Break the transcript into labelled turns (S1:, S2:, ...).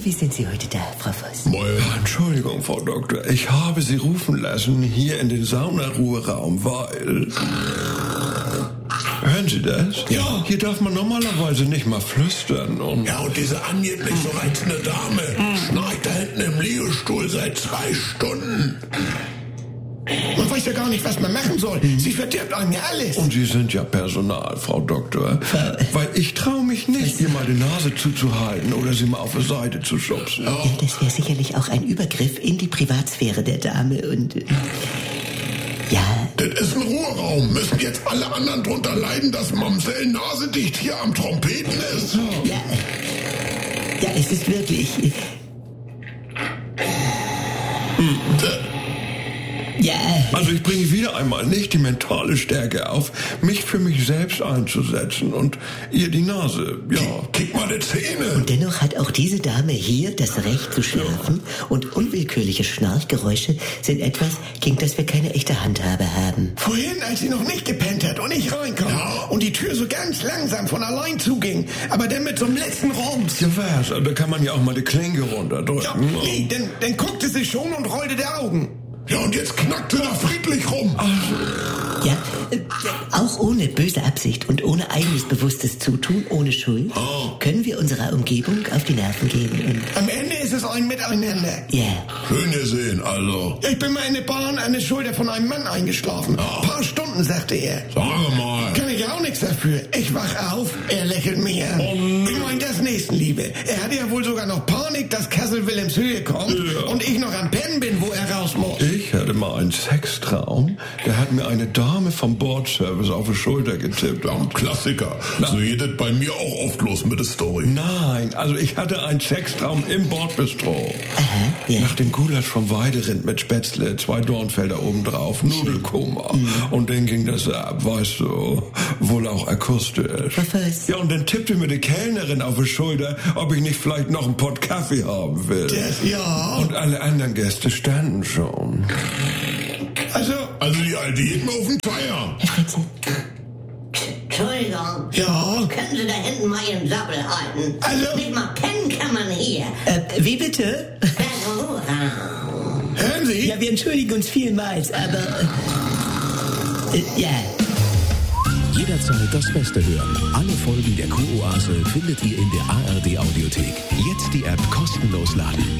S1: wie sind Sie heute da, Frau Voss?
S2: Entschuldigung, Frau Doktor, ich habe Sie rufen lassen hier in den Saunaruheraum, weil... Hören Sie das?
S3: Ja.
S2: Hier darf man normalerweise nicht mal flüstern und...
S3: Ja, und diese angeblich so reizende Dame schnarcht da hinten im Liegestuhl seit 2 Stunden. Man weiß ja gar nicht, was man machen soll. Sie verdirbt einem ja alles.
S2: Und Sie sind ja Personal, Frau Doktor. Weil ich traue mich nicht, ihr mal die Nase zuzuhalten oder sie mal auf die Seite zu schubsen.
S1: Ja, das wäre sicherlich auch ein Übergriff in die Privatsphäre der Dame und... ja...
S3: Das ist ein Ruheraum. Müssen jetzt alle anderen drunter leiden, dass Mamsell nasedicht hier am Trompeten ist?
S1: Ja, ja, es ist wirklich... Ja.
S2: Also ich bringe wieder einmal nicht die mentale Stärke auf, mich für mich selbst einzusetzen und ihr die Nase, ja...
S3: Kick mal die Zähne.
S1: Und dennoch hat auch diese Dame hier das Recht zu schlafen und unwillkürliche Schnarchgeräusche sind etwas, gegen das wir keine echte Handhabe haben.
S4: Vorhin, als sie noch nicht gepennt hat und ich reinkam und die Tür so ganz langsam von allein zuging, aber dann mit so einem letzten Rums.
S2: Ja was, da kann man ja auch mal die Klinke runterdrücken.
S4: Ja, nee, dann guckte sie schon und rollte die Augen.
S3: Ja, und jetzt knackt sie da friedlich rum.
S1: Ja, auch ohne böse Absicht und ohne eigenes bewusstes Zutun, ohne Schuld, können wir unserer Umgebung auf die Nerven gehen. Und
S4: am Ende ist es ein Miteinander.
S1: ja.
S3: Schön gesehen, also.
S4: Ich bin mal in der Bahn an der Schulter von einem Mann eingeschlafen. Paar Stunden, sagte er.
S3: Sage mal.
S4: Kann ich ja auch nichts dafür. Ich wach auf, er lächelt mich an. Ich meine, das Nächstenliebe. Er hatte ja wohl sogar noch Panik, dass Kassel Wilhelmshöhe kommt und ich noch am Pennen bin, wo er raus muss.
S2: Ich hatte mal einen Sextraum, da hat mir eine Dame vom Bordservice auf die Schulter getippt.
S3: Ein Klassiker. So geht das bei mir auch oft los mit der Story.
S2: Nein, also ich hatte einen Sextraum im Bordbistro.
S1: Ja.
S2: Nach dem Gulasch vom Weiderind mit Spätzle, 2 Dornfelder obendrauf, Nudelkoma. Und dann ging das ab, weißt du, wohl auch akustisch.
S1: Was?
S2: Ja, und dann tippte mir die Kellnerin auf die Schulter, ob ich nicht vielleicht noch einen Pott Kaffee haben will.
S4: Ja.
S2: Und alle anderen Gäste standen schon.
S4: Also
S3: die Alte geht mir auf den Feier.
S1: Herr Fritze.
S5: Entschuldigung.
S4: Ja.
S5: Können Sie da hinten mal Ihren Sabbel halten?
S4: Also-
S5: Nicht mal pennen kann man hier.
S1: Wie bitte?
S4: Hören Sie?
S1: Ja, wir entschuldigen uns vielmals, aber... ja...
S6: Jederzeit das Beste hören. Alle Folgen der Kuroase findet ihr in der ARD Audiothek. Jetzt die App kostenlos laden.